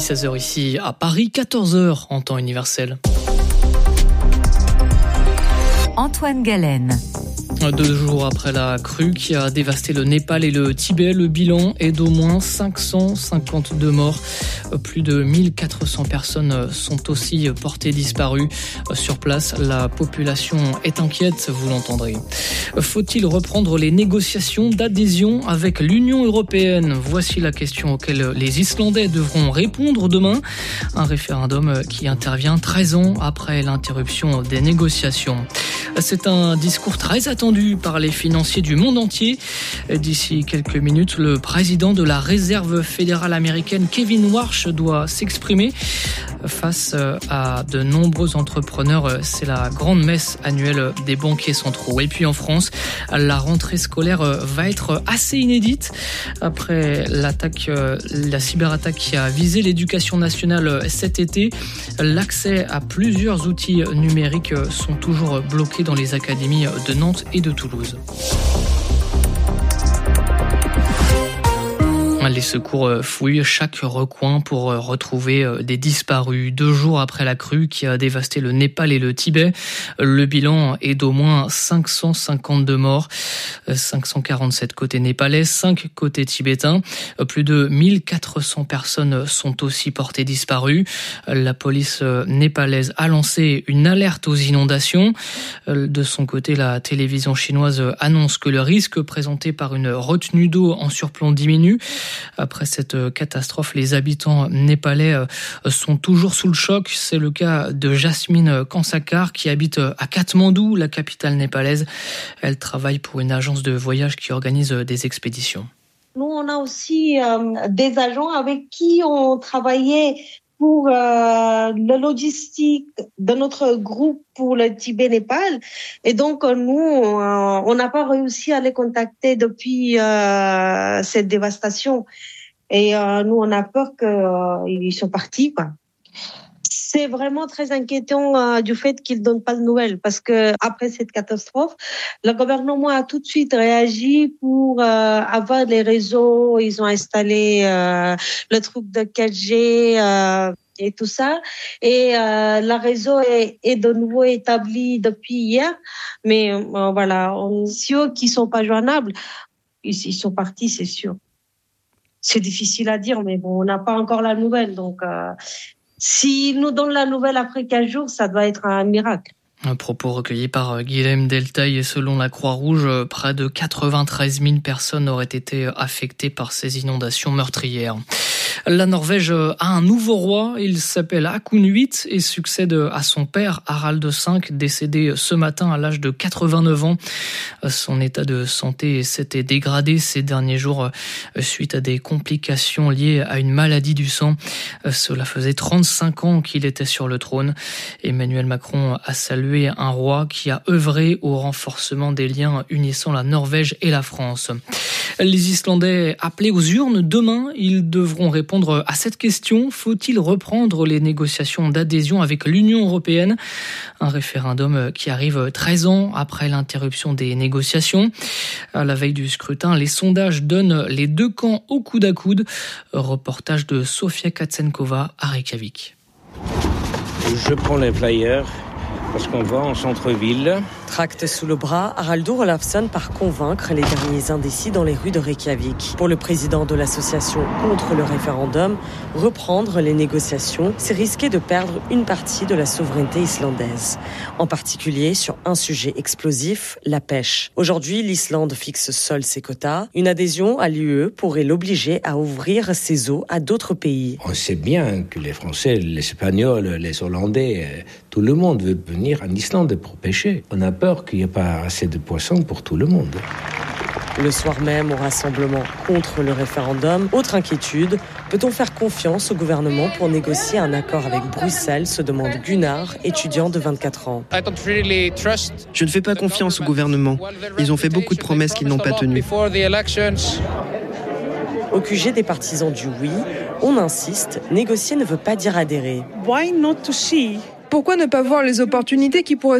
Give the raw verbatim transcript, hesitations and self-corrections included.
seize heures ici à Paris, quatorze heures en temps universel. Antoine Galen. Deux jours après la crue qui a dévasté le Népal et le Tibet, le bilan est d'au moins cinq cent cinquante-deux morts. Plus de mille quatre cents personnes sont aussi portées disparues. Sur place, la population est inquiète, vous l'entendrez. Faut-il reprendre les négociations d'adhésion avec l'Union européenne ? Voici la question auquel les Islandais devront répondre demain. Un référendum qui intervient treize ans après l'interruption des négociations. C'est un discours très attendu par les financiers du monde entier. D'ici quelques minutes, le président de la Réserve fédérale américaine, Kevin Warsh, doit s'exprimer face à de nombreux entrepreneurs. C'est la grande messe annuelle des banquiers centraux. Et puis en France, la rentrée scolaire va être assez inédite après l'attaque, la cyberattaque qui a visé l'éducation nationale cet été. L'accès à plusieurs outils numériques sont toujours bloqués dans les académies de Nantes et de Toulouse. Les secours fouillent chaque recoin pour retrouver des disparus. Deux jours après la crue qui a dévasté le Népal et le Tibet, le bilan est d'au moins cinq cent cinquante-deux morts, cinq cent quarante-sept côté népalais, cinq côté tibétain. Plus de mille quatre cents personnes sont aussi portées disparues. La police népalaise a lancé une alerte aux inondations. De son côté, la télévision chinoise annonce que le risque présenté par une retenue d'eau en surplomb diminue. Après cette catastrophe, les habitants népalais sont toujours sous le choc. C'est le cas de Jasmine Kansakar qui habite à Katmandou, la capitale népalaise. Elle travaille pour une agence de voyage qui organise des expéditions. Nous, on a aussi euh, des agents avec qui on travaillait pour euh, la logistique de notre groupe pour le Tibet-Népal. Et donc, nous, euh, on n'a pas réussi à les contacter depuis euh, cette dévastation. Et euh, nous, on a peur qu'ils euh, sont partis, quoi. C'est vraiment très inquiétant euh, du fait qu'ils donnent pas de nouvelles, parce que après cette catastrophe, le gouvernement a tout de suite réagi pour euh, avoir les réseaux. Ils ont installé euh, le truc de quatre G euh, et tout ça, et euh, le réseau est, est de nouveau établi depuis hier. Mais euh, voilà, on, ceux qui sont pas joignables, ils, ils sont partis, c'est sûr. C'est difficile à dire, mais bon, on n'a pas encore la nouvelle, donc. Euh, S'ils nous donnent la nouvelle après quinze jours, ça doit être un miracle. Un propos recueilli par Guilhem Deltaï et selon la Croix-Rouge, près de quatre-vingt-treize mille personnes auraient été affectées par ces inondations meurtrières. La Norvège a un nouveau roi, il s'appelle Haakon huit et succède à son père Harald cinq, décédé ce matin à l'âge de quatre-vingt-neuf ans. Son état de santé s'était dégradé ces derniers jours suite à des complications liées à une maladie du sang. Cela faisait trente-cinq ans qu'il était sur le trône. Emmanuel Macron a salué un roi qui a œuvré au renforcement des liens unissant la Norvège et la France. Les Islandais appelés aux urnes demain, ils devront répondre à cette question. Faut-il reprendre les négociations d'adhésion avec l'Union européenne ? Un référendum qui arrive treize ans après l'interruption des négociations. À la veille du scrutin, les sondages donnent les deux camps au coude à coude. Reportage de Sofia Katsenkova à Reykjavik. Je prends les flyers parce qu'on va en centre-ville. Tracte sous le bras, Haraldur Olafsson part convaincre les derniers indécis dans les rues de Reykjavik. Pour le président de l'association contre le référendum, reprendre les négociations, c'est risquer de perdre une partie de la souveraineté islandaise. En particulier sur un sujet explosif, la pêche. Aujourd'hui, l'Islande fixe seule ses quotas. Une adhésion à l'U E pourrait l'obliger à ouvrir ses eaux à d'autres pays. On sait bien que les Français, les Espagnols, les Hollandais, tout le monde veut venir en Islande pour pêcher. On a peur qu'il n'y ait pas assez de poissons pour tout le monde. Le soir même, au rassemblement contre le référendum, autre inquiétude, peut-on faire confiance au gouvernement pour négocier un accord avec Bruxelles, se demande Gunnar, étudiant de vingt-quatre ans. Je ne fais pas confiance au gouvernement. Ils ont fait beaucoup de promesses qu'ils n'ont pas tenues. Au Q G des partisans du oui, on insiste, négocier ne veut pas dire adhérer. Pourquoi ne pas voir les opportunités qui pourraient se présenter ?